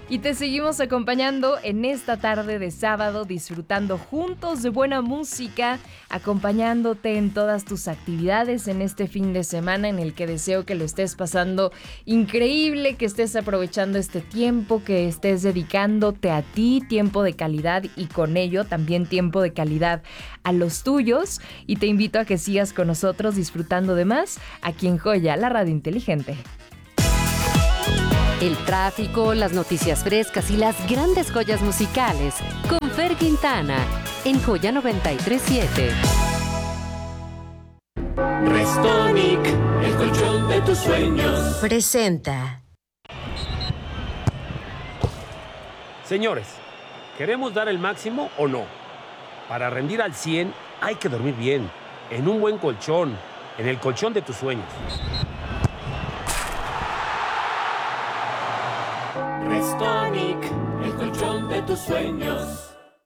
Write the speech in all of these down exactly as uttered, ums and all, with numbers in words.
Y te seguimos acompañando en esta tarde de sábado, disfrutando juntos de buena música, acompañándote en todas tus actividades en este fin de semana en el que deseo que lo estés pasando increíble, que estés aprovechando este tiempo, que estés dedicándote a ti, tiempo de calidad y con ello también tiempo de calidad a los tuyos. Y te invito a que sigas con nosotros disfrutando de más aquí en Joya, la radio inteligente. El tráfico, las noticias frescas y las grandes joyas musicales con Fer Quintana en Joya noventa y tres punto siete. Restonic, el colchón de tus sueños, presenta. Señores, ¿queremos dar el máximo o no? Para rendir al cien hay que dormir bien, en un buen colchón, en el colchón de tus sueños. Restonic, el colchón de tus sueños.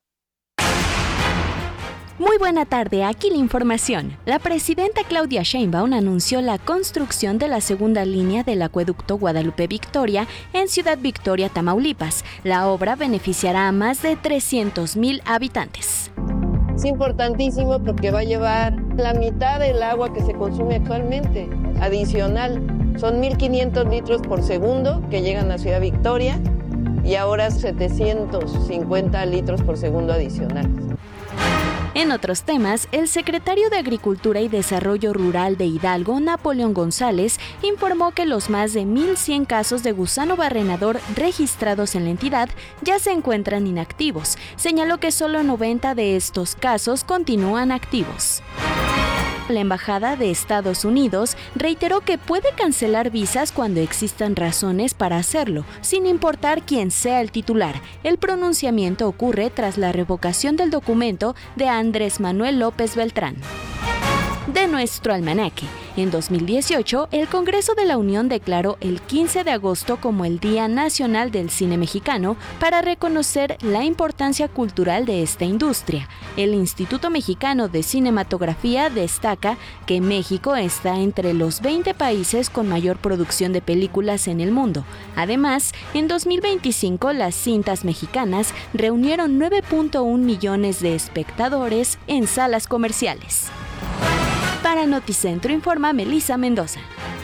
Muy buena tarde, aquí la información. La presidenta Claudia Sheinbaum anunció la construcción de la segunda línea del acueducto Guadalupe-Victoria en Ciudad Victoria, Tamaulipas. La obra beneficiará a más de trescientos mil habitantes. Es importantísimo porque va a llevar la mitad del agua que se consume actualmente, adicional. Son mil quinientos litros por segundo que llegan a Ciudad Victoria y ahora setecientos cincuenta litros por segundo adicionales. En otros temas, el secretario de Agricultura y Desarrollo Rural de Hidalgo, Napoleón González, informó que los más de mil cien casos de gusano barrenador registrados en la entidad ya se encuentran inactivos. Señaló que solo noventa de estos casos continúan activos. La Embajada de Estados Unidos reiteró que puede cancelar visas cuando existan razones para hacerlo, sin importar quién sea el titular. El pronunciamiento ocurre tras la revocación del documento de Andrés Manuel López Beltrán. De nuestro almanaque. En dos mil dieciocho, el Congreso de la Unión declaró el quince de agosto como el Día Nacional del Cine Mexicano para reconocer la importancia cultural de esta industria. El Instituto Mexicano de Cinematografía destaca que México está entre los veinte países con mayor producción de películas en el mundo. Además, en dos mil veinticinco las cintas mexicanas reunieron nueve punto uno millones de espectadores en salas comerciales. Para Noticentro informa Melissa Mendoza.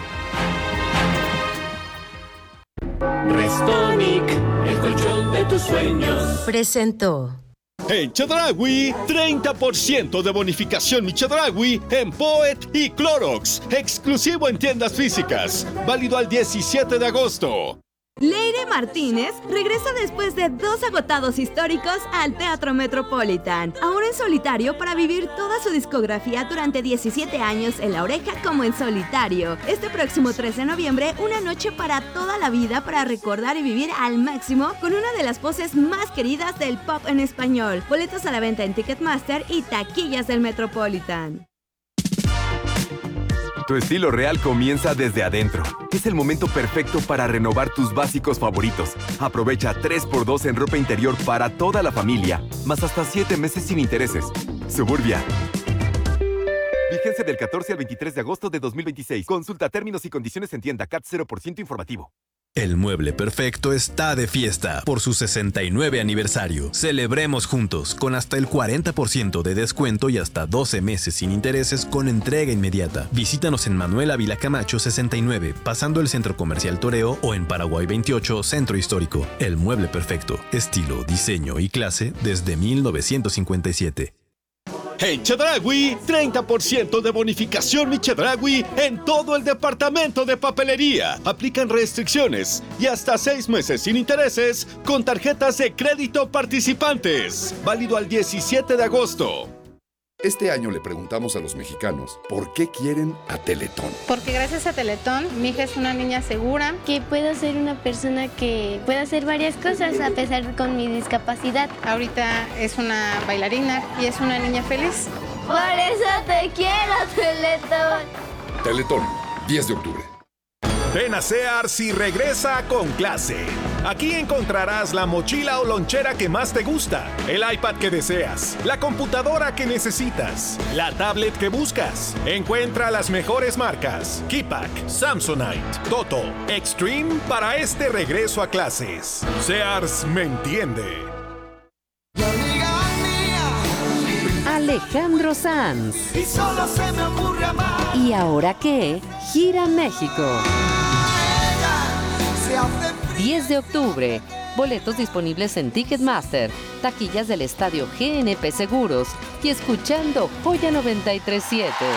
Restonic, el colchón de tus sueños, presentó. En Chedraui, treinta por ciento de bonificación mi Chedraui en Poet y Clorox, exclusivo en tiendas físicas, válido al diecisiete de agosto. Leire Martínez regresa después de dos agotados históricos al Teatro Metropolitan, ahora en solitario para vivir toda su discografía durante diecisiete años en La Oreja como en solitario. Este próximo trece de noviembre, una noche para toda la vida para recordar y vivir al máximo con una de las voces más queridas del pop en español. Boletos a la venta en Ticketmaster y taquillas del Metropolitan. Tu estilo real comienza desde adentro. Es el momento perfecto para renovar tus básicos favoritos. Aprovecha tres por dos en ropa interior para toda la familia, más hasta siete meses sin intereses. Suburbia. Vigencia del catorce al veintitrés de agosto de dos mil veintiséis. Consulta términos y condiciones en tienda. C A T cero por ciento informativo. El Mueble Perfecto está de fiesta por su sesenta y nueve aniversario. Celebremos juntos con hasta el cuarenta por ciento de descuento y hasta doce meses sin intereses con entrega inmediata. Visítanos en Manuel Ávila Camacho sesenta y nueve, pasando el Centro Comercial Toreo, o en Paraguay veintiocho, Centro Histórico. El Mueble Perfecto, estilo, diseño y clase desde mil novecientos cincuenta y siete. En Chedraui, treinta por ciento de bonificación mi Chedraui en todo el departamento de papelería. Aplican restricciones y hasta seis meses sin intereses con tarjetas de crédito participantes. Válido al diecisiete de agosto. Este año le preguntamos a los mexicanos por qué quieren a Teletón. Porque gracias a Teletón, mi hija es una niña segura. Que puedo ser una persona que pueda hacer varias cosas a pesar con mi discapacidad. Ahorita es una bailarina y es una niña feliz. Por eso te quiero, Teletón. Teletón, diez de octubre. Ven a Sears y regresa con clase. Aquí encontrarás la mochila o lonchera que más te gusta, el iPad que deseas, la computadora que necesitas, la tablet que buscas. Encuentra las mejores marcas: Keypack, Samsonite, Toto, Extreme para este regreso a clases. Sears me entiende. Alejandro Sanz. Y solo se me ocurre amar. ¿Y ahora qué? Gira México. diez de octubre. Boletos disponibles en Ticketmaster, taquillas del estadio G N P Seguros y escuchando Joya noventa y tres punto siete.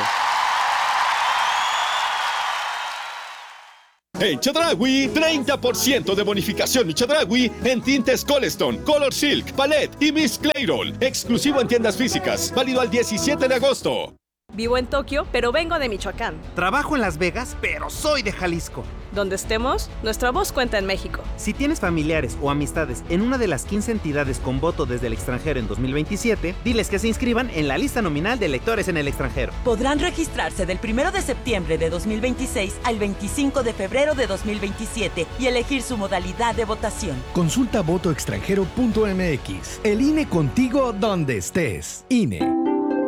En Chedraui, treinta por ciento de bonificación en Chedraui en tintes Colestone, Color Silk, Palette y Miss Clairol. Exclusivo en tiendas físicas. Válido al diecisiete de agosto. Vivo en Tokio, pero vengo de Michoacán. Trabajo en Las Vegas, pero soy de Jalisco. Donde estemos, nuestra voz cuenta en México. Si tienes familiares o amistades en una de las quince entidades con voto desde el extranjero en dos mil veintisiete, diles que se inscriban en la lista nominal de electores en el extranjero. Podrán registrarse del primero de septiembre de dos mil veintiséis al veinticinco de febrero de dos mil veintisiete y elegir su modalidad de votación. Consulta voto extranjero punto m x. El I N E contigo donde estés. I N E.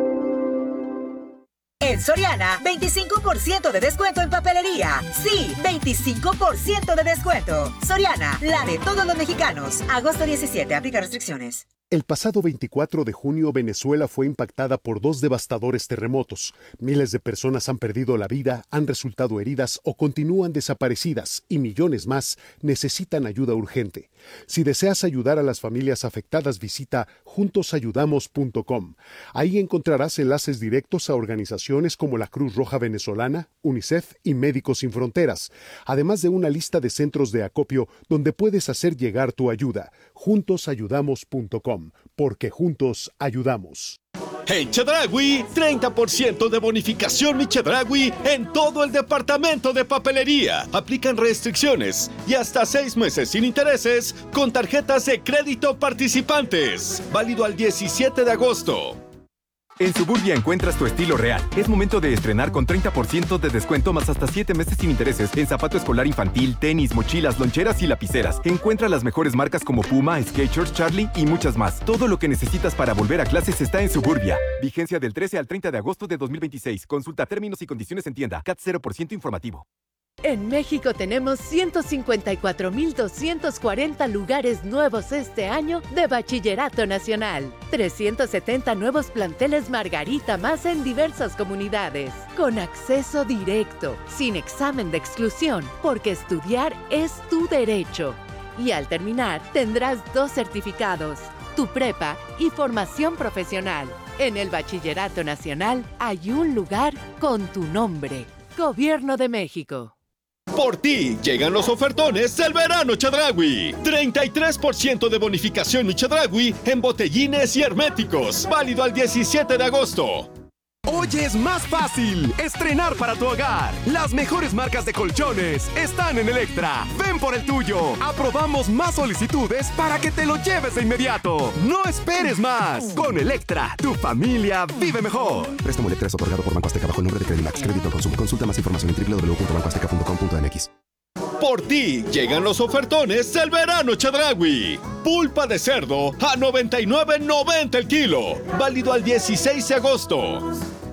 En Soriana, veinticinco por ciento de descuento en papelería. Sí, veinticinco por ciento de descuento. Soriana, la de todos los mexicanos. Agosto diecisiete, aplica restricciones. El pasado veinticuatro de junio, Venezuela fue impactada por dos devastadores terremotos. Miles de personas han perdido la vida, han resultado heridas o continúan desaparecidas y millones más necesitan ayuda urgente. Si deseas ayudar a las familias afectadas, visita juntos ayudamos punto com. Ahí encontrarás enlaces directos a organizaciones como la Cruz Roja Venezolana, UNICEF y Médicos Sin Fronteras, además de una lista de centros de acopio donde puedes hacer llegar tu ayuda. juntos ayudamos punto com, porque juntos ayudamos. En Chedraui, treinta por ciento de bonificación mi Chedraui en todo el departamento de papelería. Aplican restricciones y hasta seis meses sin intereses con tarjetas de crédito participantes. Válido al diecisiete de agosto. En Suburbia encuentras tu estilo real. Es momento de estrenar con treinta por ciento de descuento más hasta siete meses sin intereses en zapato escolar infantil, tenis, mochilas, loncheras y lapiceras. Encuentra las mejores marcas como Puma, Skechers, Charlie y muchas más. Todo lo que necesitas para volver a clases está en Suburbia. Vigencia del trece al treinta de agosto de dos mil veintiséis. Consulta términos y condiciones en tienda. C A T cero por ciento informativo. En México tenemos ciento cincuenta y cuatro mil doscientos cuarenta lugares nuevos este año de Bachillerato Nacional. trescientos setenta nuevos planteles Margarita más en diversas comunidades. Con acceso directo, sin examen de exclusión, porque estudiar es tu derecho. Y al terminar, tendrás dos certificados, tu prepa y formación profesional. En el Bachillerato Nacional hay un lugar con tu nombre. Gobierno de México. Por ti llegan los ofertones del verano Chedraui. treinta y tres por ciento de bonificación mi Chedraui en botellines y herméticos. Válido al diecisiete de agosto. Hoy es más fácil estrenar para tu hogar. Las mejores marcas de colchones están en Electra. Ven por el tuyo. Aprobamos más solicitudes para que te lo lleves de inmediato. No esperes más. Con Electra, tu familia vive mejor. Préstamo Electra es otorgado por Banco Azteca bajo el nombre de Credimax. Crédito al consumo. Consulta más información en doble u doble u doble u punto banco azteca punto com punto m x. Por ti llegan los ofertones del verano Chedraui. Pulpa de cerdo a noventa y nueve noventa el kilo. Válido al dieciséis de agosto.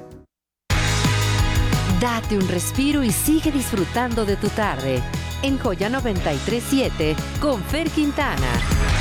Date un respiro y sigue disfrutando de tu tarde. En Joya noventa y tres punto siete con Fer Quintana.